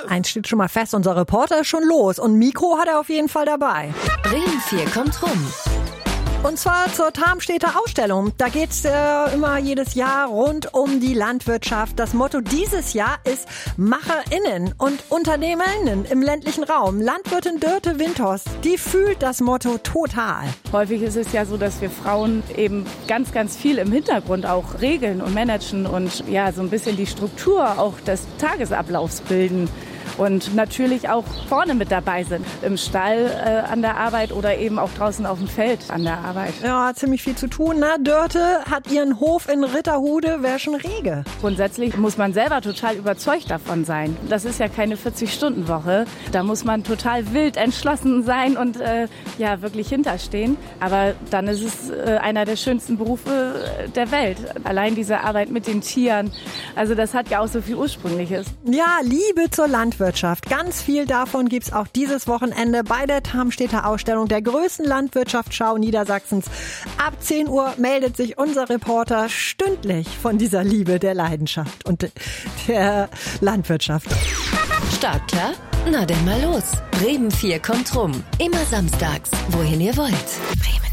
Eins steht schon mal fest, unser Reporter ist schon los und Mikro hat er auf jeden Fall dabei. Bremen 4 kommt rum. Und zwar zur Tarmstädter Ausstellung. Da geht's immer jedes Jahr rund um die Landwirtschaft. Das Motto dieses Jahr ist MacherInnen und UnternehmerInnen im ländlichen Raum. Landwirtin Dörte Windhorst, die fühlt das Motto total. Häufig ist es ja so, dass wir Frauen eben ganz, ganz viel im Hintergrund auch regeln und managen und ja, so ein bisschen die Struktur auch des Tagesablaufs bilden. Und natürlich auch vorne mit dabei sind, im Stall an der Arbeit oder eben auch draußen auf dem Feld an der Arbeit. Ja, ziemlich viel zu tun, ne? Dörte hat ihren Hof in Ritterhude, wäre schon rege. Grundsätzlich muss man selber total überzeugt davon sein. Das ist ja keine 40-Stunden-Woche. Da muss man total wild entschlossen sein und ja wirklich hinterstehen. Aber dann ist es einer der schönsten Berufe der Welt. Allein diese Arbeit mit den Tieren, also das hat ja auch so viel Ursprüngliches. Ja, Liebe zur Landwirtschaft. Ganz viel davon gibt's auch dieses Wochenende bei der Tarmstädter Ausstellung, der größten Landwirtschaftsschau Niedersachsens. Ab 10 Uhr meldet sich unser Reporter stündlich von dieser Liebe der Leidenschaft und der Landwirtschaft. Startklar? Na denn mal los. Bremen 4 kommt rum. Immer samstags, wohin ihr wollt. Bremen.